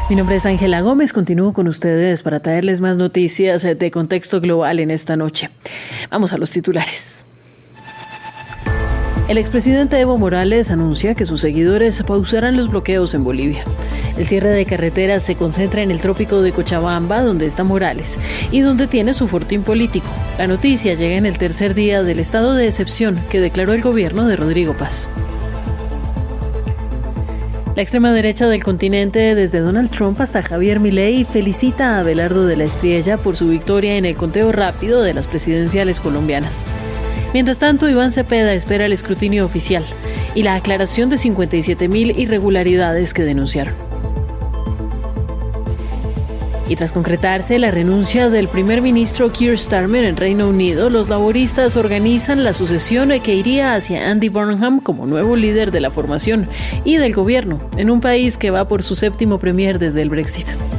Mi nombre es Ángela Gómez, continúo con ustedes para traerles más noticias de contexto global en esta noche. Vamos a los titulares. El expresidente Evo Morales anuncia que sus seguidores pausarán los bloqueos en Bolivia. El cierre de carreteras se concentra en el trópico de Cochabamba, donde está Morales, y donde tiene su fortín político. La noticia llega en el tercer día del estado de excepción que declaró el gobierno de Rodrigo Paz. La extrema derecha del continente, desde Donald Trump hasta Javier Milei, felicita a Abelardo de la Espriella por su victoria en el conteo rápido de las presidenciales colombianas. Mientras tanto, Iván Cepeda espera el escrutinio oficial y la aclaración de 57.000 irregularidades que denunciaron. Y tras concretarse la renuncia del primer ministro Keir Starmer en Reino Unido, los laboristas organizan la sucesión que iría hacia Andy Burnham como nuevo líder de la formación y del gobierno, en un país que va por su séptimo premier desde el Brexit.